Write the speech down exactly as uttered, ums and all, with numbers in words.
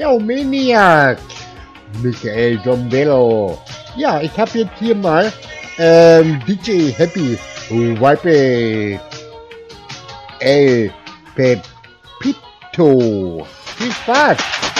Yo, Maniac! Michael Dombello. Ja, ich habe jetzt hier mal ähm, D J Happy Vibe El Pepito. Viel Spaß!